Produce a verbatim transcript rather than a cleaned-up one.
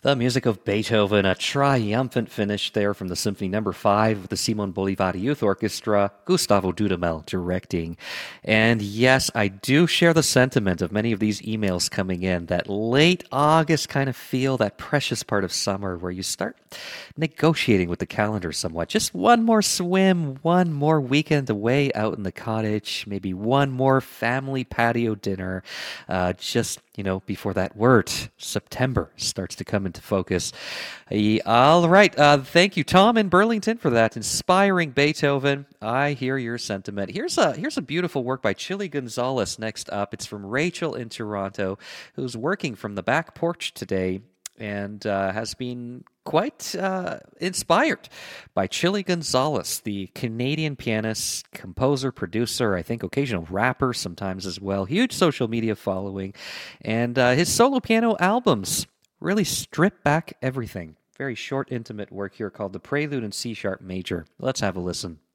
The music of Beethoven, a triumphant finish there from the Symphony Number Five with the Simon Bolivar Youth Orchestra, Gustavo Dudamel directing. And yes, I do share the sentiment of many of these emails coming in, that late August kind of feel, that precious part of summer where you start negotiating with the calendar somewhat. Just one more swim, one more weekend away out in the cottage, maybe one more family patio dinner, uh, just you know, before that word, September, starts to come into focus. Uh, all right. Uh, thank you, Tom in Burlington, for that inspiring Beethoven. I hear your sentiment. Here's a, here's a beautiful work by Chili Gonzalez next up. It's from Rachel in Toronto, who's working from the back porch today and uh, has been quite uh, inspired by Chili Gonzalez, the Canadian pianist, composer, producer, I think occasional rapper sometimes as well. Huge social media following. And uh, his solo piano albums really strip back everything. Very short, intimate work here called The Prelude in C-sharp major. Let's have a listen.